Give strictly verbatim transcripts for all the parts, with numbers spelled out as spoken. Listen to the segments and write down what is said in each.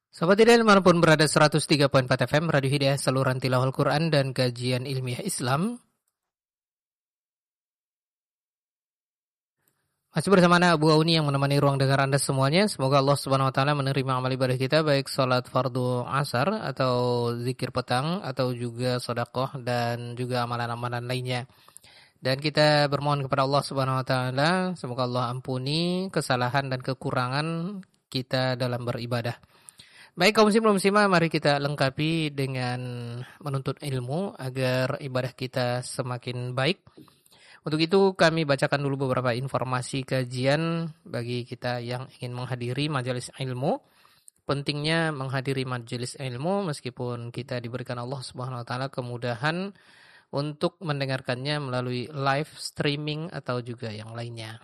Sobat Hidayah dimanapun berada seratus tiga koma empat F M Radio Hidayah, saluran tilawah Al-Quran dan kajian ilmiah Islam. Masih bersama Ana Abu Auni yang menemani ruang dengar Anda semuanya. Semoga Allah Subhanahu wa taala menerima amal ibadah kita, baik salat fardu asar atau zikir petang atau juga sedekah dan juga amalan-amalan lainnya. Dan kita bermohon kepada Allah Subhanahu wa taala semoga Allah ampuni kesalahan dan kekurangan kita dalam beribadah. Baik kaum muslim muslimah, mari kita lengkapi dengan menuntut ilmu agar ibadah kita semakin baik. Untuk itu kami bacakan dulu beberapa informasi kajian bagi kita yang ingin menghadiri majelis ilmu. Pentingnya menghadiri majelis ilmu meskipun kita diberikan Allah Subhanahu wa taala kemudahan untuk mendengarkannya melalui live streaming atau juga yang lainnya.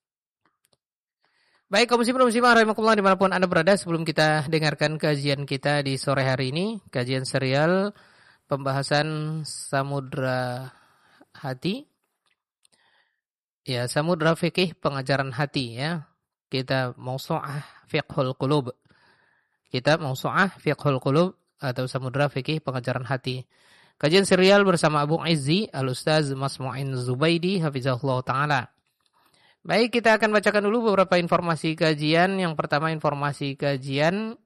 Baik kaum muslimin muslimah rahimakumullah dimanapun Anda berada, sebelum kita dengarkan kajian kita di sore hari ini, kajian serial pembahasan Samudra Hati. Ya, Samudra Fikih Pengajaran Hati ya. Kita Mausu'ah Fiqhul Qulub. Kita Mausu'ah Fiqhul Qulub atau Samudra Fikih Pengajaran Hati. Kajian serial bersama Abu Izzi Al-Ustaz Masmu'in Zubaidi hafizahullah taala. Baik, kita akan bacakan dulu beberapa informasi kajian. Yang pertama informasi kajian.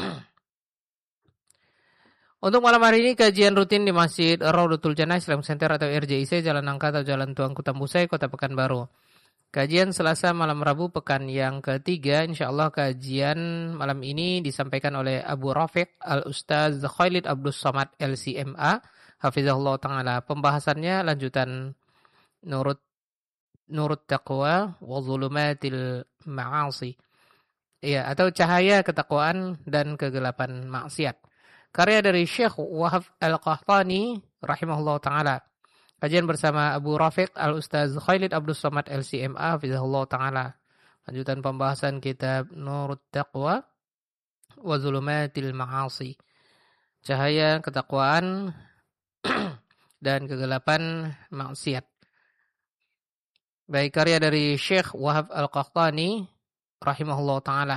Untuk malam hari ini kajian rutin di Masjid Raudatul Jannah Islam Center atau R J I C Jalan Nangka atau Jalan Tuanku Tambusai Kota Pekanbaru. Kajian Selasa malam Rabu pekan yang ketiga, insyaallah kajian malam ini disampaikan oleh Abu Rafiq Al-Ustaz Khalid Abdus Samad L C M A hafizahullah taala. Pembahasannya lanjutan Nurut Nurut Taqwa wa Zulumatil Ma'asi. Ya, atau cahaya ketakwaan dan kegelapan maksiat. Karya dari Syekh Wahab Al-Qahtani rahimahullah taala. Kajian bersama Abu Rafiq Al-Ustaz Khalid Abdus Samad L C M A hafizahullah taala. Lanjutan pembahasan kitab Nurut Taqwa wa Zulumatil Ma'asi. Cahaya ketakwaan dan kegelapan maksiat. Baik, karya dari Syekh Wahab Al-Qahtani rahimahullah ta'ala.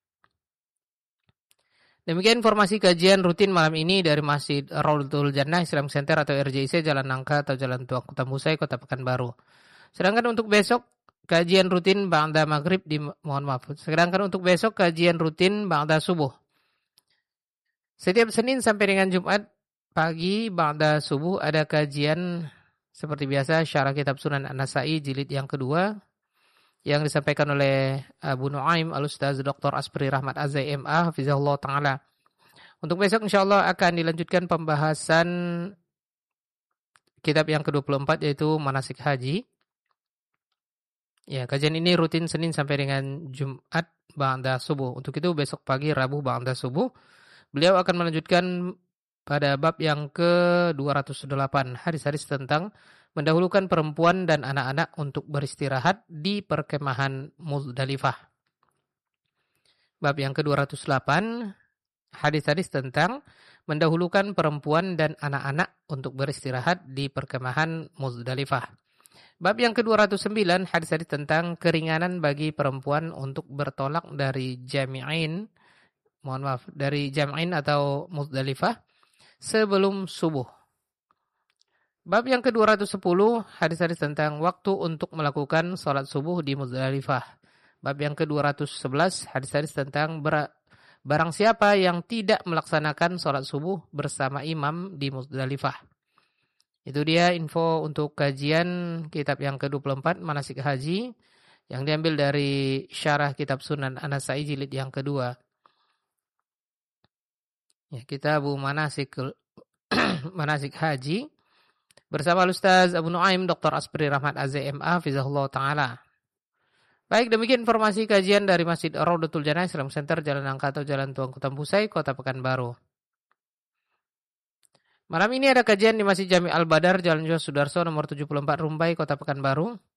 Demikian informasi kajian rutin malam ini dari Masjid Raudatul Jannah Islam Center atau R J I C Jalan Nangka atau Jalan Tuanku Tambusai Kota Pekanbaru. Sedangkan untuk besok kajian rutin ba'da maghrib di mohon maaf. Sedangkan untuk besok kajian rutin ba'da subuh. Setiap Senin sampai dengan Jumat pagi ba'da subuh ada kajian seperti biasa syarah kitab Sunan An-Nasa'i jilid yang kedua yang disampaikan oleh Abu Nuaim Al-Ustaz Doktor Aspri Rahmat Az M A hafizahullah taala. Untuk besok insyaallah akan dilanjutkan pembahasan kitab yang ke dua puluh empat yaitu Manasik Haji. Ya, kajian ini rutin Senin sampai dengan Jumat ba'da subuh. Untuk itu besok pagi Rabu ba'da subuh beliau akan melanjutkan pada bab yang ke dua ratus delapan, hadis-hadis tentang mendahulukan perempuan dan anak-anak untuk beristirahat di perkemahan Muzdalifah. Bab yang ke dua ratus delapan, hadis-hadis tentang mendahulukan perempuan dan anak-anak untuk beristirahat di perkemahan Muzdalifah. Bab yang ke dua ratus sembilan, hadis-hadis tentang keringanan bagi perempuan untuk bertolak dari Jami'in, mohon maaf, dari Jam'in atau Muzdalifah sebelum subuh. Bab yang ke dua ratus sepuluh, hadis-hadis tentang waktu untuk melakukan sholat subuh di Muzdalifah. Bab yang ke dua ratus sebelas, hadis-hadis tentang barang siapa yang tidak melaksanakan sholat subuh bersama imam di Muzdalifah. Itu dia info untuk kajian kitab yang ke dua puluh empat, Manasik Haji, yang diambil dari syarah kitab Sunan An-Nasa'i jilid yang kedua. Ya, kita Abu Manasik Manasik Haji bersama Ustaz Abu Nuaim Doktor Aspri Rahmat Az M A hafizahullah taala. Baik, demikian informasi kajian dari Masjid Raudatul Jannah Islam Center Jalan Nangka atau Jalan Tuanku Tambusai Kota Pekanbaru. Malam ini ada kajian di Masjid Jami Al-Badar Jalan Jos Sudarso nomor tujuh puluh empat Rumbai Kota Pekanbaru.